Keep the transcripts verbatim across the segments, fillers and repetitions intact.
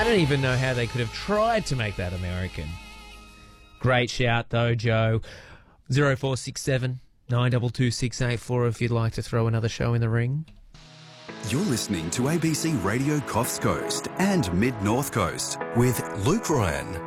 don't even know how they could have tried to make that American. Great shout, though, Joe. zero four six seven, nine two two, six eight four if you'd like to throw another show in the ring. You're listening to A B C Radio Coffs Coast and Mid-North Coast with Luke Ryan.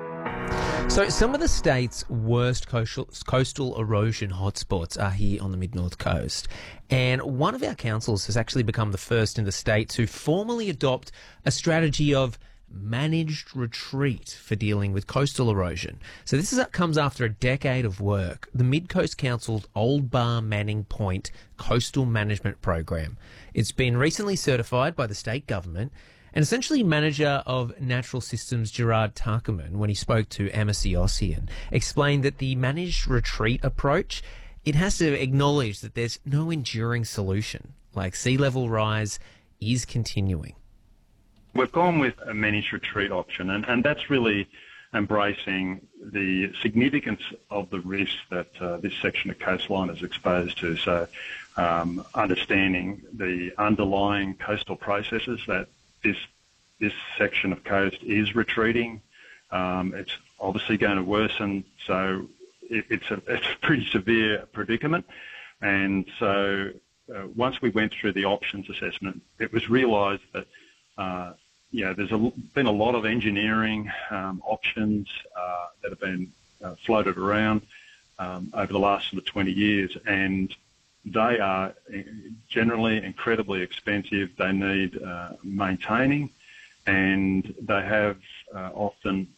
So some of the state's worst coastal, coastal erosion hotspots are here on the Mid-North Coast. And one of our councils has actually become the first in the state to formally adopt a strategy of managed retreat for dealing with coastal erosion. So this is, comes after a decade of work. The Mid-Coast Council's Old Bar Manning Point Coastal Management Program. It's been recently certified by the state government, and essentially manager of Natural Systems Gerard Tuckerman, when he spoke to Amici Ossian, explained that the managed retreat approach, it has to acknowledge that there's no enduring solution, like sea level rise is continuing. We've gone with a managed retreat option, and, and that's really embracing the significance of the risk that uh, this section of coastline is exposed to. So um, understanding the underlying coastal processes that this this section of coast is retreating. Um, it's obviously going to worsen, so it, it's, a, it's a pretty severe predicament. And so uh, once we went through the options assessment, it was realised that uh, you know, there's a, been a lot of engineering um, options uh, that have been uh, floated around um, over the last sort of twenty years, and they are generally incredibly expensive. They need uh, maintaining, and they have uh, often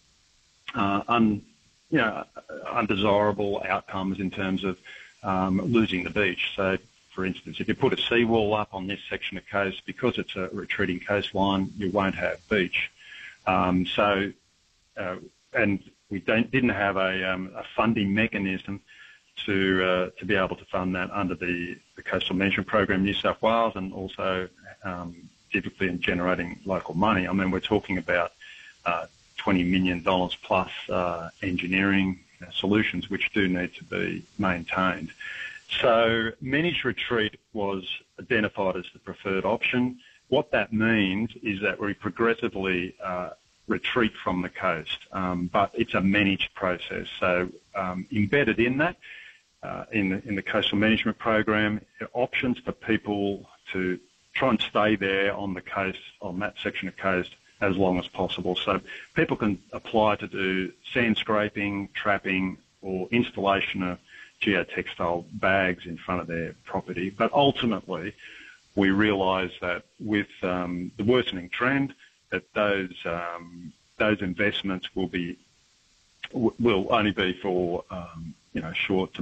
uh, un, you know, undesirable outcomes in terms of um, losing the beach. So, for instance, if you put a seawall up on this section of coast, because it's a retreating coastline, you won't have beach. Um, so, uh, and we don't, didn't have a, um, a funding mechanism to uh, to be able to fund that under the, the Coastal Management Program New South Wales, and also um, typically in generating local money. I mean, we're talking about uh, twenty million dollars plus uh, engineering uh, solutions which do need to be maintained. So managed retreat was identified as the preferred option. What that means is that we progressively uh, retreat from the coast, um, but it's a managed process. So um, embedded in that, uh, in, the, in the Coastal Management Program, options for people to try and stay there on the coast, on that section of coast, as long as possible. So people can apply to do sand scraping, trapping, or installation of geotextile bags in front of their property. But ultimately, we realise that with um, the worsening trend, that those um, those investments will be will only be for um, you know short to